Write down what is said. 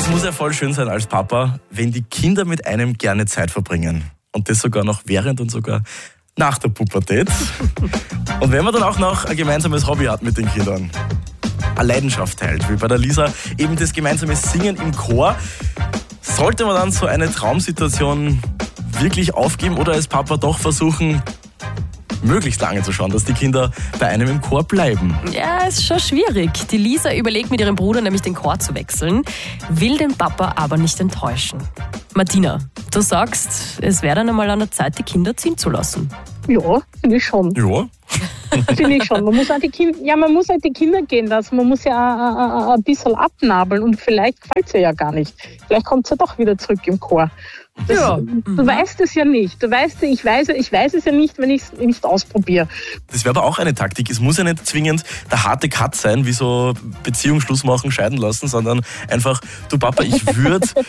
Es muss ja voll schön sein als Papa, wenn die Kinder mit einem gerne Zeit verbringen. Und das sogar noch während und sogar nach der Pubertät. Und wenn man dann auch noch ein gemeinsames Hobby hat mit den Kindern, eine Leidenschaft teilt, wie bei der Lisa, eben das gemeinsame Singen im Chor, sollte man dann so eine Traumsituation wirklich aufgeben oder als Papa doch versuchen, möglichst lange zu schauen, dass die Kinder bei einem im Chor bleiben? Ja, ist schon schwierig. Die Lisa überlegt mit ihrem Bruder nämlich den Chor zu wechseln, will den Papa aber nicht enttäuschen. Martina, du sagst, es wäre dann einmal an der Zeit, die Kinder ziehen zu lassen. Ja, finde ich schon. Ja. Finde ich schon. Man muss halt die Kinder gehen lassen. Man muss ja ein bisschen abnabeln und vielleicht gefällt es ja gar nicht. Vielleicht kommt sie ja doch wieder zurück im Chor. Du weißt es ja nicht. Ich weiß es ja nicht, wenn ich es nicht ausprobiere. Das wäre aber auch eine Taktik. Es muss ja nicht zwingend der harte Cut sein, wie so Beziehung Schluss machen, scheiden lassen, sondern einfach, du Papa, ich würde